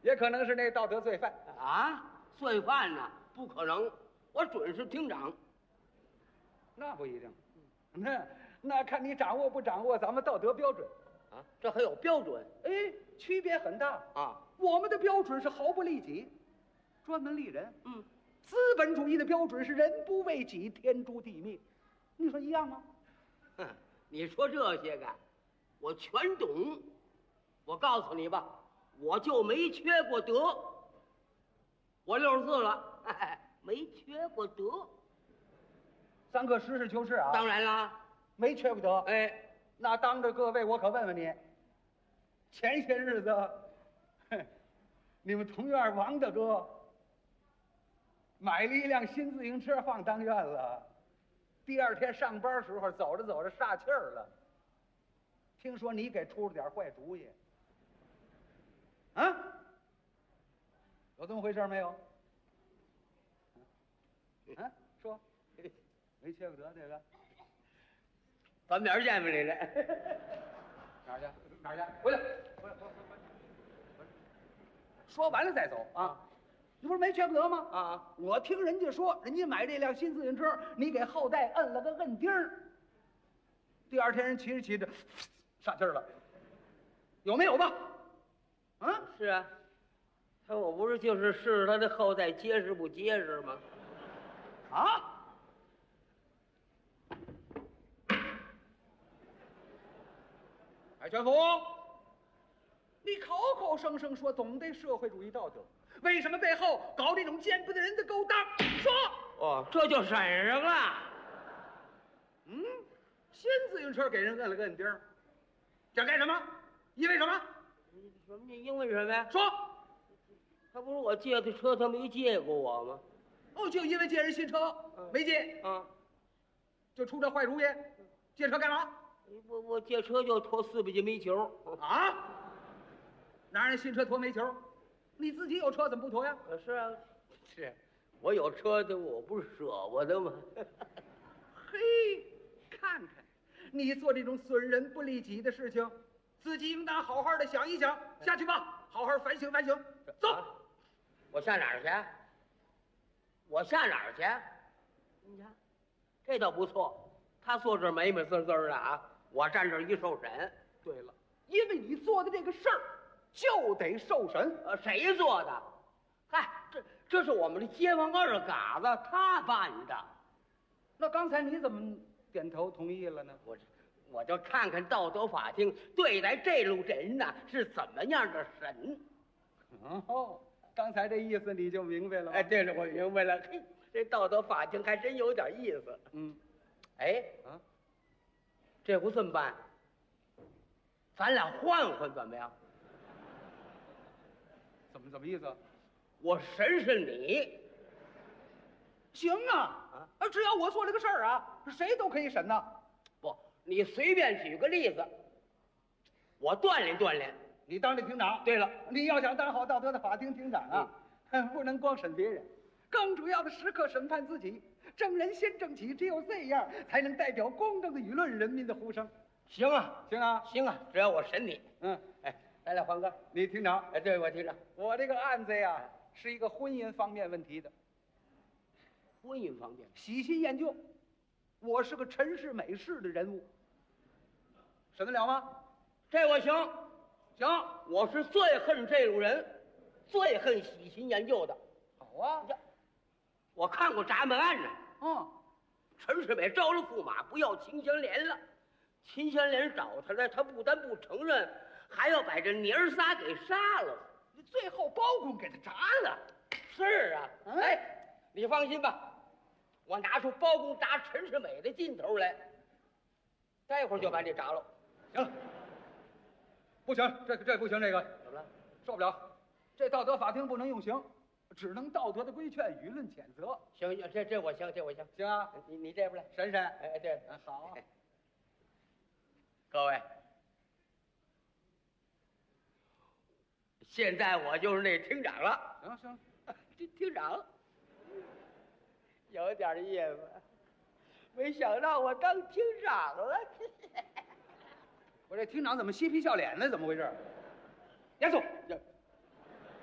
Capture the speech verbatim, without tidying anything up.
也可能是那道德罪犯啊！罪犯呢？不可能，我准是厅长。 那不一定，那那看你掌握不掌握咱们道德标准啊？这还有标准？ 哎，区别很大啊！ 我们的标准是毫不利己，专门利人。 嗯， 资本主义的标准是人不为己，天诛地灭。你说一样吗？ 哼，你说这些个，我全懂。我告诉你吧，我就没缺过德。我六十四了，哎，没缺过德。 咱可实事求是啊。 当然啦， 没缺过德。 哎， 那当着各位，我可问问你，前些日子，你们同院王大哥买了一辆新自行车放当院了，第二天上班时候走着走着煞气儿了。听说你给出了点坏主意，啊？有这么回事没有？啊，说，没缺过德这个。 咱明儿见吧，你这哪儿去？哪儿去？回来！回来！回来！回来！说完了再走啊！你不是没缺过德吗？ 啊！ 我听人家说，人家买这辆新自行车，你给后代摁了个摁钉儿。第二天人骑着骑着，煞气儿了，有没有吧？啊， 是啊，他我不是就是试试他的后代结实不结实吗？ 啊！海全福，你口口声声说懂得社会主义道德，为什么背后搞这种见不得人的勾当？说。 哦，这就审上了。 嗯，新自行车给人摁了个摁钉儿，这干什么？因为什么？ 什么？因为什么呀？ 说。 他不是我借的车，他没借过我吗？ 哦，就因为借人新车、嗯、没借啊， 就出这坏主意，借车干嘛？ 我我借车就拖四百斤煤球啊！拿人新车拖煤球，你自己有车怎么不拖呀？ 是啊，是，我有车的，我不是舍我的吗？ 嘿，看看你做这种损人不利己的事情，自己应当好好的想一想，下去吧，好好反省反省。走，啊、 我下哪儿去？我下哪儿去？你看，这倒不错，他坐这儿美美滋滋的啊。我站这儿一受审。 对了，因为你做的这个事儿，就得受审。 呃，谁做的？嗨，这这是我们的街坊二嘎子他办的。 那刚才你怎么点头同意了呢？ 我我就看看道德法庭对待这路人呢是怎么样的审。 哦，刚才这意思你就明白了。 哎，对了，我明白了。嘿，这道德法庭还真有点意思。 嗯， 哎啊。这回这么办，咱俩换换怎么样？ 怎么怎么意思？ 我审审你， 行啊！啊，只要我做这个事儿啊，谁都可以审呐。 不，你随便举个例子，我锻炼锻炼。 你当这厅长。 对了， 你要想当好道德的法庭厅长啊，嗯、不能光审别人，更主要的时刻审判自己。正人先正己，只有这样才能代表公正的舆论，人民的呼声。 行啊， 行啊， 行啊，只要我审你。 嗯， 哎，咱俩换个。 你厅长。 哎，对，我厅长。 我这个案子呀，是一个婚姻方面问题的。 婚姻方面， 喜新厌旧，我是个陈氏美氏的人物，审得了吗？ 这我行。 行， 我是最恨这路人，最恨喜新厌旧的。 好啊。 我看过闸门案呢， 嗯， 陈世美招了驸马，不要秦香莲了。秦香莲找他来，他不但不承认，还要把这娘儿仨给杀了。 你最后包公给他铡了。 是啊，嗯、哎，你放心吧，我拿出包公铡陈世美的劲头来，待会儿就把你铡了。 行，不行，这这不行，这个怎么了？ 受不了，这道德法庭不能用刑。只能道德的规劝，舆论谴责。 行，这这我行，这我行。 行啊， 你你这边来审审。 哎，对， 嗯，好。 哎、各位，现在我就是那厅长了。 行行， 这厅长有点意思，没想到我当厅长了。 我这厅长怎么嬉皮笑脸的？怎么回事？严肃。